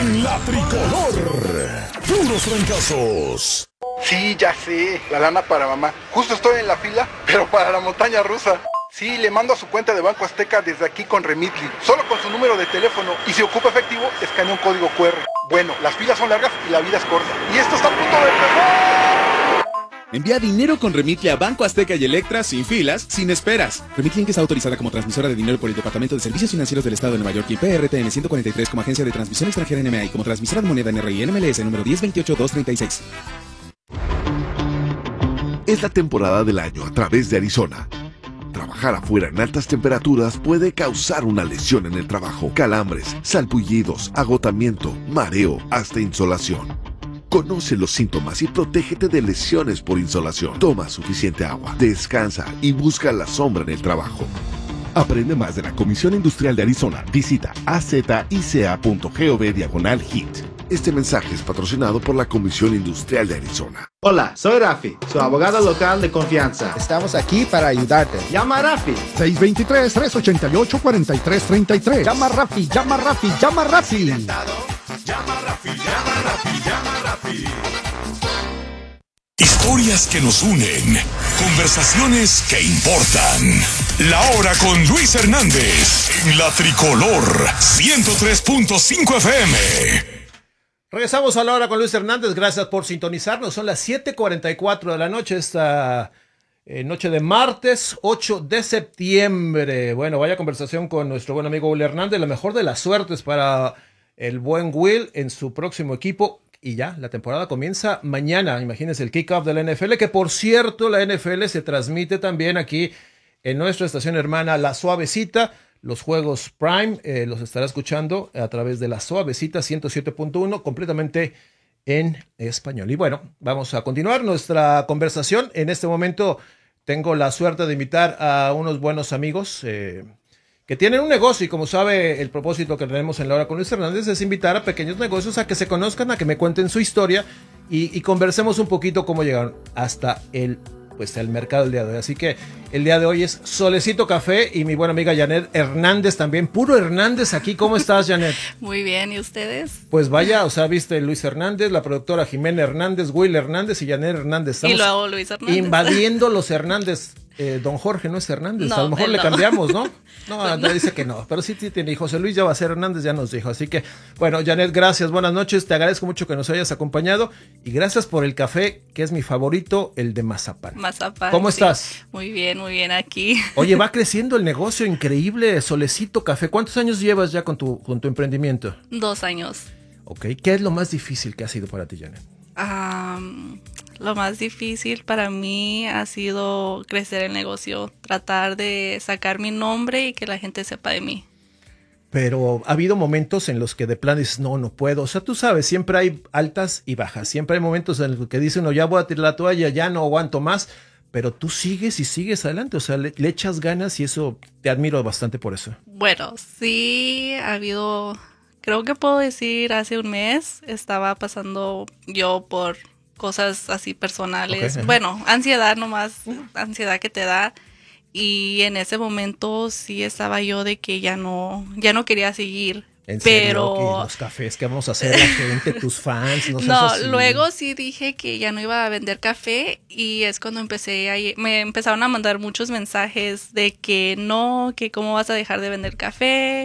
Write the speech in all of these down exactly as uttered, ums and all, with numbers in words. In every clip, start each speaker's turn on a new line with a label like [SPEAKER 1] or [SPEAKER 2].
[SPEAKER 1] en la tricolor. Puros fracasos.
[SPEAKER 2] Sí, ya sé, la lana para mamá. Justo estoy en la fila, pero para la montaña rusa. Sí, le mando a su cuenta de Banco Azteca desde aquí con Remitly, solo con su número de teléfono, y si ocupa efectivo, escanea un código cu erre. Bueno, las filas son largas y la vida es corta. Y esto está a punto de empezar.
[SPEAKER 3] Envía dinero con Remitly a Banco Azteca y Electra sin filas, sin esperas. Remitly Inc está autorizada como transmisora de dinero por el Departamento de Servicios Financieros del Estado de Nueva York y P R T N ciento cuarenta y tres como agencia de transmisión extranjera N M A y como transmisora de moneda N R I N M L S número diez veintiocho dos treinta y seis.
[SPEAKER 4] Es la temporada del año a través de Arizona. Trabajar afuera en altas temperaturas puede causar una lesión en el trabajo, calambres, salpullidos, agotamiento, mareo, hasta insolación. Conoce los síntomas y protégete de lesiones por insolación. Toma suficiente agua, descansa y busca la sombra en el trabajo. Aprende más de la Comisión Industrial de Arizona. Visita azica.gov diagonal HIT. Este mensaje es patrocinado por la Comisión Industrial de Arizona.
[SPEAKER 5] Hola, soy Rafi, su abogado local de confianza. Estamos aquí para ayudarte. Llama a Rafi.
[SPEAKER 1] seis dos tres, tres ocho ocho, cuatro tres tres tres. Llama a Rafi, llama a Rafi, llama a Rafi.
[SPEAKER 6] Llama a Rafi, llama a Rafi, llama a Rafi. Historias que nos unen, conversaciones que importan. La hora con Luis Hernández en la Tricolor ciento tres punto cinco F M.
[SPEAKER 7] Regresamos a la hora con Luis Hernández, gracias por sintonizarnos, son las siete cuarenta y cuatro de la noche, esta eh, noche de martes ocho de septiembre. Bueno, vaya conversación con nuestro buen amigo Will Hernández, la mejor de las suertes para el buen Will en su próximo equipo. Y ya, la temporada comienza mañana, imagínense el kickoff de la N F L, que por cierto la N F L se transmite también aquí en nuestra estación hermana La Suavecita. Los juegos Prime eh, los estará escuchando a través de La Suavecita ciento siete punto uno, completamente en español. Y bueno, vamos a continuar nuestra conversación. En este momento tengo la suerte de invitar a unos buenos amigos eh, que tienen un negocio, y como sabe, el propósito que tenemos en la hora con Luis Hernández es invitar a pequeños negocios a que se conozcan, a que me cuenten su historia y, y conversemos un poquito cómo llegaron hasta el pues el mercado el día de hoy. Así que el día de hoy es Solecito Café y mi buena amiga Janet Hernández también. Puro Hernández aquí. ¿Cómo estás, Janet?
[SPEAKER 8] Muy bien, ¿y ustedes?
[SPEAKER 7] Pues vaya, o sea, viste Luis Hernández, la productora Jimena Hernández, Will Hernández y Janet Hernández. Estamos
[SPEAKER 8] y luego Luis Hernández.
[SPEAKER 7] Invadiendo los Hernández. Eh, don Jorge no es Hernández,
[SPEAKER 8] no,
[SPEAKER 7] a lo mejor le
[SPEAKER 8] no.
[SPEAKER 7] cambiamos, ¿no? No, Andrea dice que no, pero sí, sí tiene. Y José Luis ya va a ser Hernández, ya nos dijo. Así que, bueno, Janet, gracias, buenas noches, te agradezco mucho que nos hayas acompañado y gracias por el café, que es mi favorito, el de mazapán.
[SPEAKER 8] Mazapán.
[SPEAKER 7] ¿Cómo
[SPEAKER 8] sí.
[SPEAKER 7] estás?
[SPEAKER 8] Muy bien, muy bien aquí.
[SPEAKER 7] Oye, va creciendo el negocio, increíble, Solecito Café. ¿Cuántos años llevas ya con tu, con tu emprendimiento?
[SPEAKER 8] Dos años.
[SPEAKER 7] Ok, ¿qué es lo más difícil que ha sido para ti, Janet?
[SPEAKER 8] Um, lo más difícil para mí ha sido crecer el negocio, tratar de sacar mi nombre y que la gente sepa de mí.
[SPEAKER 7] Pero ha habido momentos en los que de plan dices, no, no puedo. O sea, tú sabes, siempre hay altas y bajas. Siempre hay momentos en los que dicen, no, ya voy a tirar la toalla, ya no aguanto más. Pero tú sigues y sigues adelante. O sea, le, le echas ganas y eso te admiro bastante por eso.
[SPEAKER 8] Bueno, sí ha habido... Creo que puedo decir, hace un mes estaba pasando yo por cosas así personales. Okay. Bueno, ansiedad nomás, uh-huh. ansiedad que te da. Y en ese momento sí estaba yo de que ya no, ya no quería seguir.
[SPEAKER 7] ¿En
[SPEAKER 8] pero
[SPEAKER 7] serio? ¿Los cafés que vamos a hacer la gente, tus fans? No,
[SPEAKER 8] no
[SPEAKER 7] así.
[SPEAKER 8] Luego sí dije que ya no iba a vender café y es cuando empecé a, me empezaron a mandar muchos mensajes de que no, que cómo vas a dejar de vender café.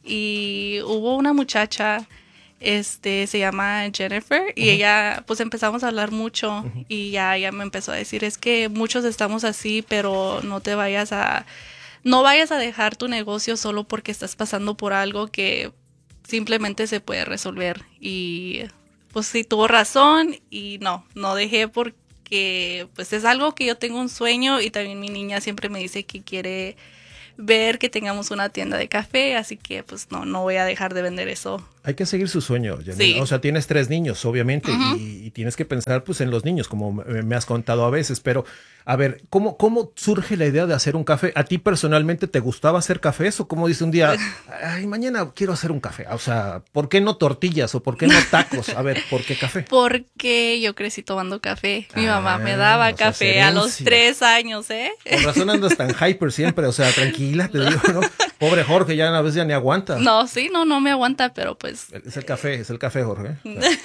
[SPEAKER 8] Y hubo una muchacha, este, se llama Jennifer, y uh-huh. ella, pues empezamos a hablar mucho, uh-huh. y ya ella me empezó a decir, es que muchos estamos así, pero no te vayas a, no vayas a dejar tu negocio solo porque estás pasando por algo que simplemente se puede resolver. Y pues sí, tuvo razón, y no, no dejé porque, pues es algo que yo tengo un sueño, y también mi niña siempre me dice que quiere ver que tengamos una tienda de café, así que pues no, no voy a dejar de vender eso.
[SPEAKER 7] Hay que seguir su sueño, Janet.
[SPEAKER 8] Sí.
[SPEAKER 7] O sea, tienes tres niños, obviamente, uh-huh. y, y tienes que pensar pues en los niños, como me, me has contado a veces, pero a ver, ¿cómo, ¿cómo surge la idea de hacer un café? ¿A ti personalmente te gustaba hacer cafés o cómo dice un día, ay, mañana quiero hacer un café? O sea, ¿por qué no tortillas o por qué no tacos? A ver, ¿por qué café?
[SPEAKER 8] Porque yo crecí tomando café. Mi ah, mamá me daba o café sea, a los tres años, ¿eh?
[SPEAKER 7] Por razón andas tan hyper siempre, o sea, tranquila, te digo, ¿no? Pobre Jorge, ya a veces ya ni aguanta.
[SPEAKER 8] No, sí, no, no me aguanta, pero pues pues...
[SPEAKER 7] Es el café, es el café, Jorge.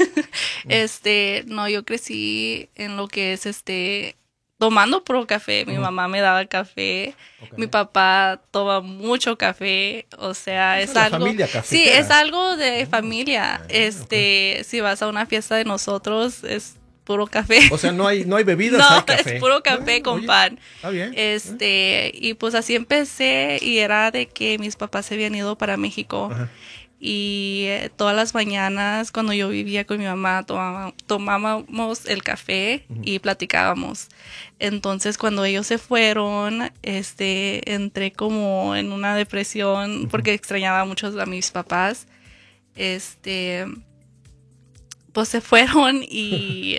[SPEAKER 8] este, no, yo crecí en lo que es este... tomando puro café. Mi uh-huh. mamá me daba café. Okay. Mi papá toma mucho café. O sea, es, es algo...
[SPEAKER 7] familia
[SPEAKER 8] sí, es algo de familia. Uh-huh. Este, okay. Si vas a una fiesta de nosotros, es puro café.
[SPEAKER 7] O sea, no hay, no hay bebidas,
[SPEAKER 8] no,
[SPEAKER 7] hay café.
[SPEAKER 8] Es puro café ah, con oye, pan.
[SPEAKER 7] Está bien.
[SPEAKER 8] Este, y pues así empecé y era de que mis papás se habían ido para México. Uh-huh. Y eh, todas las mañanas cuando yo vivía con mi mamá tomaba, tomábamos el café uh-huh. y platicábamos. Entonces cuando ellos se fueron, este, entré como en una depresión uh-huh. porque extrañaba mucho a mis papás. Este, pues se fueron y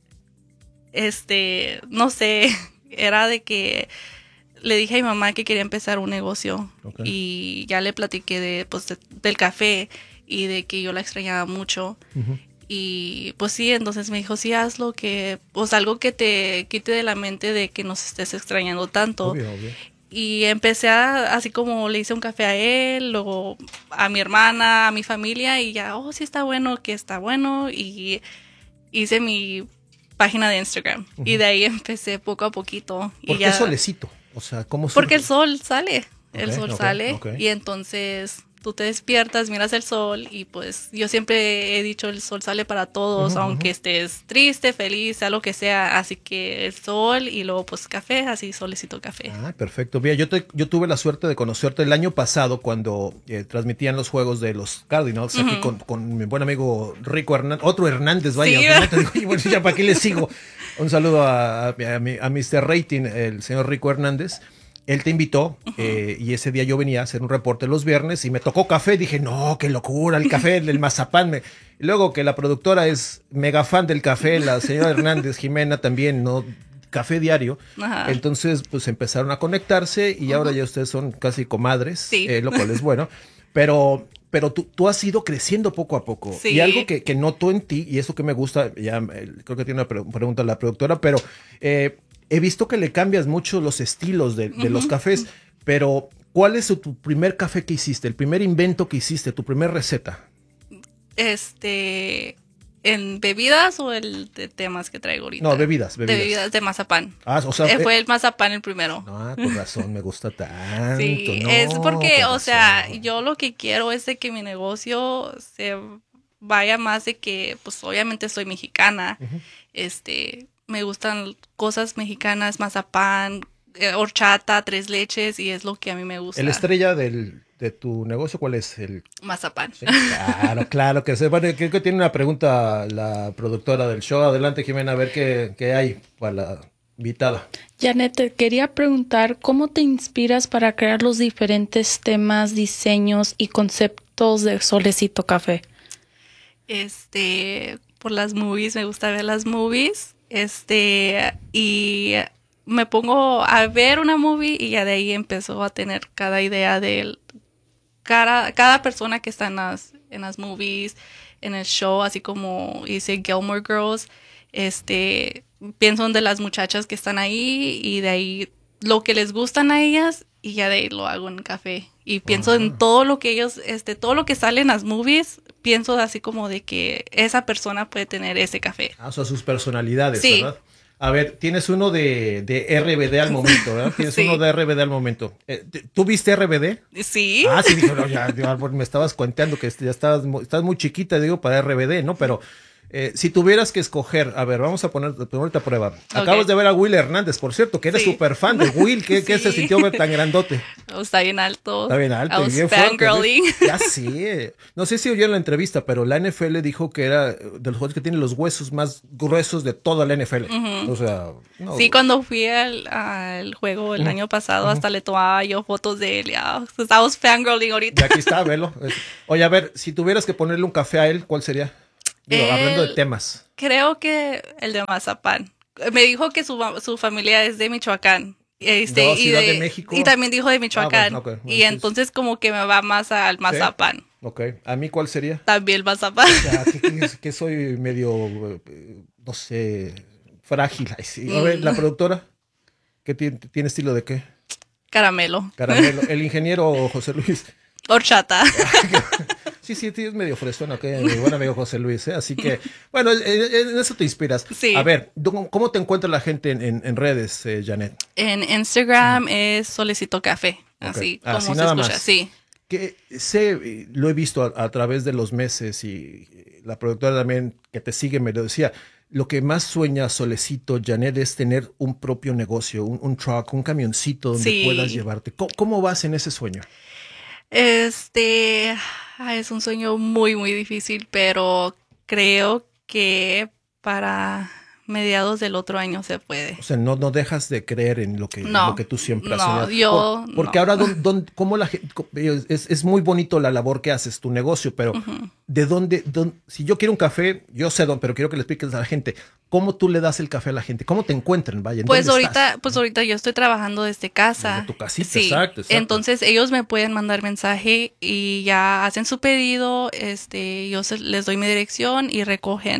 [SPEAKER 8] este, no sé, era de que le dije a mi mamá que quería empezar un negocio okay. y ya le platiqué de, pues, de, del café y de que yo la extrañaba mucho. Uh-huh. Y pues sí, entonces me dijo, sí, hazlo, que pues algo que te quite de la mente de que nos estés extrañando tanto.
[SPEAKER 7] Obvio, obvio.
[SPEAKER 8] Y empecé a, así como le hice un café a él, luego a mi hermana, a mi familia, y ya, oh, sí está bueno, que está bueno. Y hice mi página de Instagram. Uh-huh. Y de ahí empecé poco a poquito.
[SPEAKER 7] ¿Por
[SPEAKER 8] y
[SPEAKER 7] qué
[SPEAKER 8] ya,
[SPEAKER 7] solecito? O sea, ¿cómo
[SPEAKER 8] Porque
[SPEAKER 7] surge?
[SPEAKER 8] el sol sale,
[SPEAKER 7] okay,
[SPEAKER 8] el sol
[SPEAKER 7] okay,
[SPEAKER 8] sale
[SPEAKER 7] okay.
[SPEAKER 8] y entonces tú te despiertas, miras el sol y pues yo siempre he dicho el sol sale para todos, uh-huh, aunque uh-huh. estés triste, feliz, sea lo que sea, así que el sol y luego pues café, así solecito café.
[SPEAKER 7] Ah, perfecto. Mira, yo, te, yo tuve la suerte de conocerte el año pasado cuando eh, transmitían los juegos de los Cardinals uh-huh. aquí con, con mi buen amigo Rico Hernández, otro Hernández, vaya, sí, te digo, bueno, ya para qué le sigo. Un saludo a, a, a, mi, a mister Rating, el señor Rico Hernández. Él te invitó uh-huh. eh, y ese día yo venía a hacer un reporte los viernes y me tocó café. Dije, no, qué locura, el café, el, el mazapán. Me... Y luego que la productora es mega fan del café, la señora Hernández, Jimena también, ¿no? Café diario. Uh-huh. Entonces, pues empezaron a conectarse y uh-huh. ahora ya ustedes son casi comadres, sí. eh, lo cual es bueno. Pero... Pero tú, tú has ido creciendo poco a poco. Sí. Y algo que, que noto en ti, y eso que me gusta, ya eh, creo que tiene una pre- pregunta la productora, pero eh, he visto que le cambias mucho los estilos de, de uh-huh. los cafés, pero ¿cuál es tu primer café que hiciste? El primer invento que hiciste, tu primer receta.
[SPEAKER 8] Este... ¿En bebidas o el de temas que traigo ahorita?
[SPEAKER 7] No, bebidas, bebidas.
[SPEAKER 8] De bebidas de mazapán.
[SPEAKER 7] Ah, o sea...
[SPEAKER 8] Eh,
[SPEAKER 7] eh,
[SPEAKER 8] fue el mazapán el primero.
[SPEAKER 7] Ah, con razón, me gusta tanto.
[SPEAKER 8] Sí,
[SPEAKER 7] no,
[SPEAKER 8] es porque, o
[SPEAKER 7] razón.
[SPEAKER 8] sea, yo lo que quiero es de que mi negocio se vaya más de que, pues obviamente soy mexicana. Uh-huh. Este, me gustan cosas mexicanas, mazapán, eh, horchata, tres leches, y es lo que a mí me gusta.
[SPEAKER 7] ¿La estrella del... de tu negocio cuál es? El
[SPEAKER 8] mazapán.
[SPEAKER 7] Sí, claro, claro que se bueno, creo que tiene una pregunta la productora del show. Adelante, Jimena, a ver qué, qué hay para la invitada.
[SPEAKER 9] Janet, te quería preguntar cómo te inspiras para crear los diferentes temas, diseños y conceptos de Solecito Café.
[SPEAKER 8] Este, por las movies, me gusta ver las movies. Este, y me pongo a ver una movie y ya de ahí empezó a tener cada idea de cada, cada persona que está en las, en las movies, en el show, así como hice Gilmore Girls. Este, pienso en de las muchachas que están ahí y de ahí lo que les gustan a ellas y ya de ahí lo hago en café. Y pienso uh-huh. en todo lo que ellos, este, todo lo que sale en las movies, pienso así como de que esa persona puede tener ese café.
[SPEAKER 7] Ah, o sea, sus personalidades,
[SPEAKER 8] sí.
[SPEAKER 7] ¿verdad? A ver, tienes uno de, de R B D al momento, ¿verdad? Tienes sí. uno de R B D al momento. Eh, ¿Tú viste R B D?
[SPEAKER 8] Sí.
[SPEAKER 7] Ah, sí, dijo, no, ya, ya me estabas cuenteando que ya estabas, estás muy chiquita, digo, para R B D, ¿no? Pero eh, si tuvieras que escoger, a ver, vamos a poner ponerte a prueba. Okay. Acabas de ver a Will Hernández, por cierto, que eres súper sí. fan de Will. ¿Qué, sí. ¿Qué se sintió ver tan grandote?
[SPEAKER 8] Oh, está bien alto.
[SPEAKER 7] Está bien alto.
[SPEAKER 8] I was
[SPEAKER 7] y bien
[SPEAKER 8] fangirling.
[SPEAKER 7] fuerte. Ya sí. No sé si oyó en la entrevista, pero la N F L dijo que era de los jugadores que tienen los huesos más gruesos de toda la N F L. Uh-huh. O sea... No.
[SPEAKER 8] Sí, cuando fui al, al juego el uh-huh. año pasado, uh-huh. hasta le tomaba yo fotos de él. Ya, estábamos fangirling ahorita.
[SPEAKER 7] Y aquí está, velo. Oye, a ver, si tuvieras que ponerle un café a él, ¿cuál sería? Digo, el, hablando de temas.
[SPEAKER 8] Creo que el de mazapán. Me dijo que su, su familia es de Michoacán. Este,
[SPEAKER 7] no,
[SPEAKER 8] y,
[SPEAKER 7] Ciudad
[SPEAKER 8] de,
[SPEAKER 7] de México.
[SPEAKER 8] Y también dijo de Michoacán.
[SPEAKER 7] Ah, bueno, okay.
[SPEAKER 8] Y
[SPEAKER 7] bueno,
[SPEAKER 8] entonces como que me va más al mazapán.
[SPEAKER 7] ¿Sí? Ok. ¿A mí cuál sería?
[SPEAKER 8] También el mazapán.
[SPEAKER 7] O sea, que, que, que soy medio, no sé, frágil. Sí. A ver, la productora, ¿qué tiene, tiene estilo de qué?
[SPEAKER 8] Caramelo.
[SPEAKER 7] Caramelo. El ingeniero José Luis.
[SPEAKER 8] Horchata.
[SPEAKER 7] Sí, sí, es medio fresón, ok, mi buen amigo José Luis, ¿eh? Así que, bueno, en, en eso te inspiras.
[SPEAKER 8] Sí.
[SPEAKER 7] A ver, ¿cómo te encuentra la gente en, en, en redes, eh, Janet?
[SPEAKER 8] En Instagram mm. es Solecito Café, okay. así como
[SPEAKER 7] así
[SPEAKER 8] se
[SPEAKER 7] nada
[SPEAKER 8] escucha,
[SPEAKER 7] más.
[SPEAKER 8] sí.
[SPEAKER 7] Que sé, lo he visto a, a través de los meses y la productora también que te sigue me lo decía, lo que más sueña Solecito, Janet, es tener un propio negocio, un, un truck, un camioncito donde
[SPEAKER 8] sí.
[SPEAKER 7] puedas llevarte. ¿Cómo, ¿Cómo vas en ese sueño?
[SPEAKER 8] Este, es un sueño muy, muy difícil, pero creo que para mediados del otro año se puede.
[SPEAKER 7] O sea, no, no dejas de creer en lo que,
[SPEAKER 8] no,
[SPEAKER 7] lo que tú siempre has
[SPEAKER 8] no,
[SPEAKER 7] soñado.
[SPEAKER 8] Yo,
[SPEAKER 7] Por, porque
[SPEAKER 8] no.
[SPEAKER 7] ahora, ¿dónde, dónde, cómo la gente, es, es muy bonito la labor que haces, tu negocio, pero uh-huh. ¿de dónde, dónde? Si yo quiero un café, yo sé dónde, pero quiero que le expliques a la gente, ¿cómo tú le das el café a la gente? ¿Cómo te encuentran? Vaya, ¿en
[SPEAKER 8] pues
[SPEAKER 7] dónde
[SPEAKER 8] ahorita,
[SPEAKER 7] estás?
[SPEAKER 8] pues ahorita yo estoy trabajando desde casa.
[SPEAKER 7] Desde tu casita,
[SPEAKER 8] sí.
[SPEAKER 7] exacto, exacto.
[SPEAKER 8] Entonces ellos me pueden mandar mensaje y ya hacen su pedido, este, yo se, les doy mi dirección y recogen.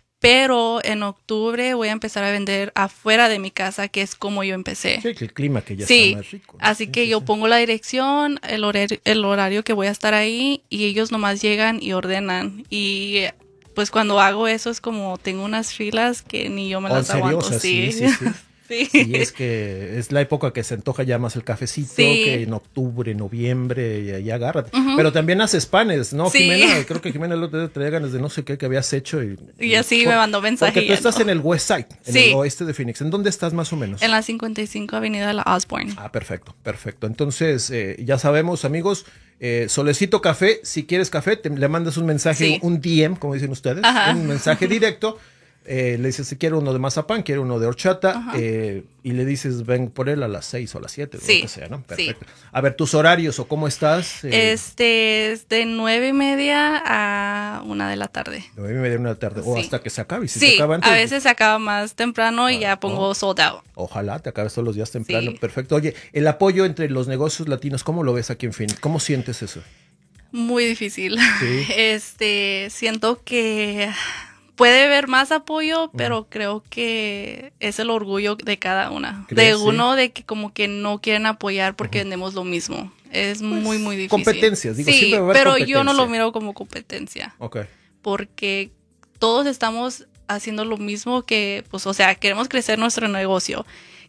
[SPEAKER 8] Pero en octubre voy a empezar a vender afuera de mi casa, que es como yo empecé.
[SPEAKER 7] Sí, el clima que ya
[SPEAKER 8] sí.
[SPEAKER 7] está más rico. ¿no?
[SPEAKER 8] Así
[SPEAKER 7] sí,
[SPEAKER 8] que
[SPEAKER 7] sí,
[SPEAKER 8] yo
[SPEAKER 7] sí.
[SPEAKER 8] pongo la dirección, el horario, el horario que voy a estar ahí y ellos nomás llegan y ordenan. Y pues cuando hago eso es como tengo unas filas que ni yo me
[SPEAKER 7] oh,
[SPEAKER 8] las
[SPEAKER 7] ¿en serio?
[SPEAKER 8] aguanto.
[SPEAKER 7] O sea,
[SPEAKER 8] sí,
[SPEAKER 7] sí, sí, sí.
[SPEAKER 8] sí.
[SPEAKER 7] Y es que es la época que se antoja ya más el cafecito,
[SPEAKER 8] sí.
[SPEAKER 7] que en octubre, noviembre, y ahí agárrate.
[SPEAKER 8] Uh-huh.
[SPEAKER 7] Pero también haces panes, ¿no,
[SPEAKER 8] sí.
[SPEAKER 7] Jimena? Creo que Jimena el otro día traía ganas de no sé qué que habías hecho. Y,
[SPEAKER 8] y así por, me mandó mensaje.
[SPEAKER 7] Porque tú estás en el West Side, en
[SPEAKER 8] sí.
[SPEAKER 7] el oeste de Phoenix. ¿En dónde estás más o menos?
[SPEAKER 8] En la cincuenta y cinco Avenida de la Osborne.
[SPEAKER 7] Ah, perfecto, perfecto. Entonces, eh, ya sabemos, amigos, eh, Solecito Café, si quieres café, te, le mandas un mensaje,
[SPEAKER 8] sí.
[SPEAKER 7] un D M, como dicen ustedes,
[SPEAKER 8] Ajá.
[SPEAKER 7] un mensaje directo. Eh, le dices si quiere uno de mazapán, quiere uno de horchata, eh, y le dices ven por él a las seis o a las siete,
[SPEAKER 8] sí,
[SPEAKER 7] lo que sea, ¿no? Perfecto.
[SPEAKER 8] Sí.
[SPEAKER 7] A ver, tus horarios o cómo estás.
[SPEAKER 8] Eh, este es de nueve y media a una de la tarde.
[SPEAKER 7] Nueve y media a una de la tarde,
[SPEAKER 8] sí.
[SPEAKER 7] o hasta que se acabe. Si
[SPEAKER 8] sí,
[SPEAKER 7] se acaba antes,
[SPEAKER 8] a veces se acaba más temprano
[SPEAKER 7] ah,
[SPEAKER 8] y ya pongo
[SPEAKER 7] no.
[SPEAKER 8] sold out.
[SPEAKER 7] Ojalá te acabes todos los días temprano,
[SPEAKER 8] sí.
[SPEAKER 7] perfecto. Oye, el apoyo entre los negocios latinos, ¿cómo lo ves aquí en Phoenix? ¿Cómo sientes eso?
[SPEAKER 8] Muy difícil.
[SPEAKER 7] Sí.
[SPEAKER 8] Este, siento que puede haber más apoyo, pero uh-huh. creo que es el orgullo de cada una. De uno, sí? de que como que no quieren apoyar porque uh-huh. vendemos lo mismo. Es pues, muy, muy difícil.
[SPEAKER 7] Competencias, digo,
[SPEAKER 8] sí,
[SPEAKER 7] siempre va a haber
[SPEAKER 8] pero
[SPEAKER 7] competencia.
[SPEAKER 8] yo no lo miro como competencia.
[SPEAKER 7] Ok.
[SPEAKER 8] Porque todos estamos haciendo lo mismo que, pues, o sea, queremos crecer nuestro negocio.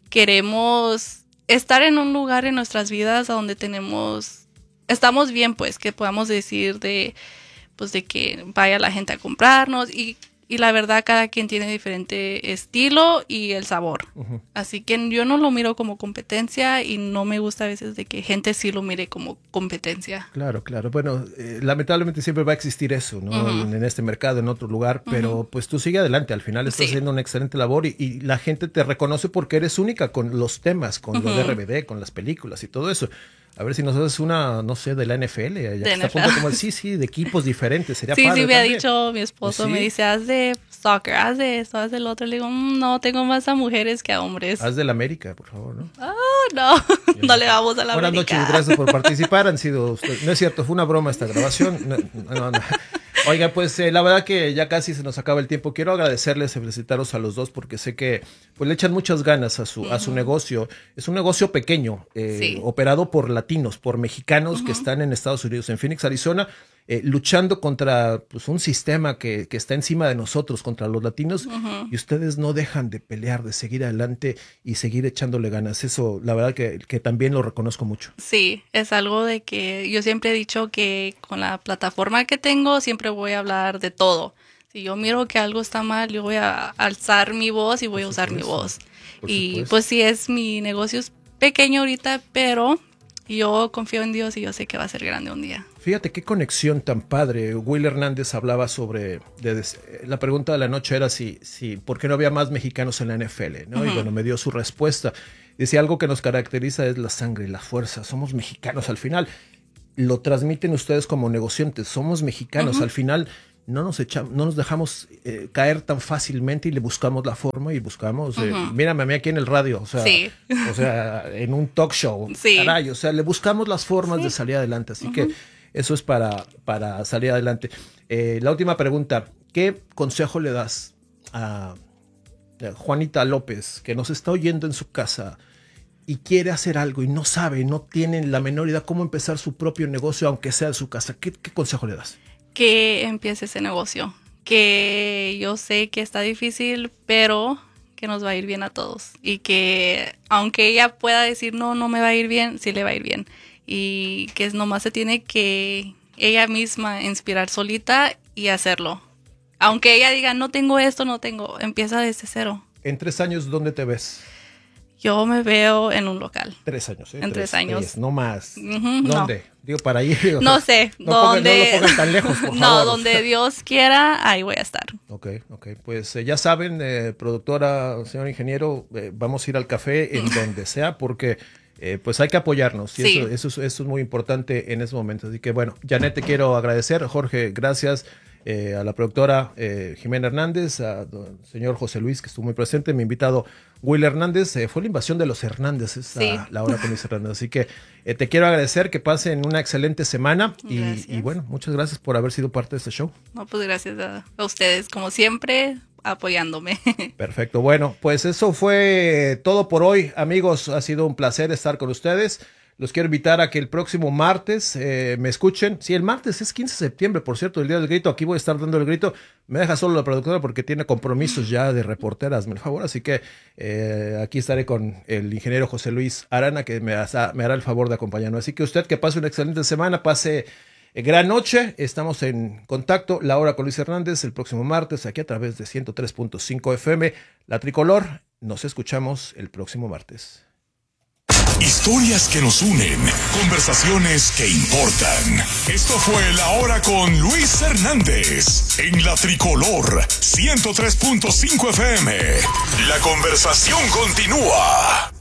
[SPEAKER 8] Queremos estar en un lugar en nuestras vidas donde tenemos, estamos bien, pues, que podamos decir de, pues, de que vaya la gente a comprarnos y Y la verdad, cada quien tiene diferente estilo y el sabor. Uh-huh. Así que yo no lo miro como competencia y no me gusta a veces de que gente sí lo mire como competencia.
[SPEAKER 7] Claro, claro. Bueno, eh, lamentablemente siempre va a existir eso, ¿no? Uh-huh. En, en este mercado, en otro lugar, pero uh-huh. pues tú sigue adelante. Al final estás sí. haciendo una excelente labor y, y la gente te reconoce porque eres única con los temas, con uh-huh. lo de R B D, con las películas y todo eso. A ver si nos haces una, no sé, de la N F L. Ya de está N F L. A punto como, sí, sí, de equipos diferentes. Sería
[SPEAKER 8] sí,
[SPEAKER 7] padre
[SPEAKER 8] sí, me
[SPEAKER 7] también.
[SPEAKER 8] ha dicho mi esposo,
[SPEAKER 7] ¿Sí?
[SPEAKER 8] me dice, haz de soccer, haz de esto, haz del otro. Le digo, mmm, no, tengo más a mujeres que a hombres.
[SPEAKER 7] Haz del América, por favor, ¿no?
[SPEAKER 8] Oh, no, no le vamos a la
[SPEAKER 7] Buenas
[SPEAKER 8] América.
[SPEAKER 7] Buenas noches, gracias por participar. Han sido ustedes. No es cierto, fue una broma esta grabación. No, no, no. Oiga, pues eh, la verdad que ya casi se nos acaba el tiempo. Quiero agradecerles y felicitaros a los dos porque sé que pues le echan muchas ganas a su, uh-huh. a su negocio. Es un negocio pequeño, eh, sí. operado por latinos, por mexicanos uh-huh. que están en Estados Unidos, en Phoenix, Arizona, eh, luchando contra pues, un sistema que, que está encima de nosotros, contra los latinos, uh-huh. y ustedes no dejan de pelear, de seguir adelante y seguir echándole ganas. Eso, la verdad que, que también lo reconozco mucho.
[SPEAKER 8] Sí, es algo de que yo siempre he dicho que con la plataforma que tengo siempre voy a hablar de todo. Si yo miro que algo está mal, yo voy a alzar mi voz y voy a usar mi voz. Y pues sí, es mi negocio es pequeño ahorita, pero yo confío en Dios y yo sé que va a ser grande un día.
[SPEAKER 7] Fíjate qué conexión tan padre. Will Hernández hablaba sobre, de, la pregunta de la noche era si, si por qué no había más mexicanos en la N F L, ¿no? Uh-huh. Y bueno, me dio su respuesta. Decía, algo que nos caracteriza es la sangre, la fuerza. Somos mexicanos al final. Lo transmiten ustedes como negociantes. Somos mexicanos uh-huh. al final. No nos echamos, no nos dejamos eh, caer tan fácilmente y le buscamos la forma y buscamos, eh, uh-huh. mírame a mí aquí en el radio, o sea, sí. o sea, en un talk show,
[SPEAKER 8] sí.
[SPEAKER 7] caray, o sea, le buscamos las formas sí. de salir adelante, así uh-huh. que eso es para, para salir adelante. Eh, la última pregunta, ¿qué consejo le das a, a Juanita López, que nos está oyendo en su casa y quiere hacer algo y no sabe, no tiene la menor idea cómo empezar su propio negocio, aunque sea de su casa, ¿qué, qué consejo le das?
[SPEAKER 8] Que empiece ese negocio. Que yo sé que está difícil, pero que nos va a ir bien a todos. Y que aunque ella pueda decir, no, no me va a ir bien, sí le va a ir bien. Y que nomás se tiene que ella misma inspirar solita y hacerlo. Aunque ella diga, no tengo esto, no tengo, empieza desde cero.
[SPEAKER 7] En tres años, ¿dónde te ves?
[SPEAKER 8] Yo me veo en un local.
[SPEAKER 7] Tres años, ¿eh?
[SPEAKER 8] En tres, tres años.
[SPEAKER 7] Tres, no más.
[SPEAKER 8] Uh-huh,
[SPEAKER 7] ¿Dónde?
[SPEAKER 8] No.
[SPEAKER 7] Digo, para ir. Digo,
[SPEAKER 8] no sé.
[SPEAKER 7] No,
[SPEAKER 8] donde,
[SPEAKER 7] pongan, no lo pongan tan lejos, por
[SPEAKER 8] no,
[SPEAKER 7] favor.
[SPEAKER 8] donde Dios quiera, ahí voy a estar.
[SPEAKER 7] Ok, ok. Pues eh, ya saben, eh, productora, señor ingeniero, eh, vamos a ir al café en donde sea, porque eh, pues hay que apoyarnos. Y
[SPEAKER 8] sí.
[SPEAKER 7] eso, eso, es, eso es muy importante en ese momento. Así que bueno, Janet, te quiero agradecer. Jorge, gracias. Eh, a la productora eh, Jimena Hernández, al señor José Luis, que estuvo muy presente, mi invitado Will Hernández. Eh, fue la invasión de los Hernández, es
[SPEAKER 8] sí.
[SPEAKER 7] la, la hora con Luis Hernández. Así que eh, te quiero agradecer, que pasen una excelente semana y, y bueno, muchas gracias por haber sido parte de este show.
[SPEAKER 8] No, pues gracias a, a ustedes, como siempre, apoyándome.
[SPEAKER 7] Perfecto, bueno, pues eso fue todo por hoy, amigos. Ha sido un placer estar con ustedes. Los quiero invitar a que el próximo martes eh, me escuchen. Sí, el martes es quince de septiembre, por cierto, el día del grito. Aquí voy a estar dando el grito. Me deja solo la productora porque tiene compromisos ya de reportera, hazme el favor. Así que eh, aquí estaré con el ingeniero José Luis Arana, que me, hará, me hará el favor de acompañarnos. Así que usted que pase una excelente semana, pase eh, gran noche. Estamos en contacto, La Hora con Luis Hernández, el próximo martes, aquí a través de ciento tres punto cinco F M, La Tricolor. Nos escuchamos el próximo martes.
[SPEAKER 6] Historias que nos unen, conversaciones que importan. Esto fue La Hora con Luis Hernández en La Tricolor ciento tres punto cinco F M. La conversación continúa.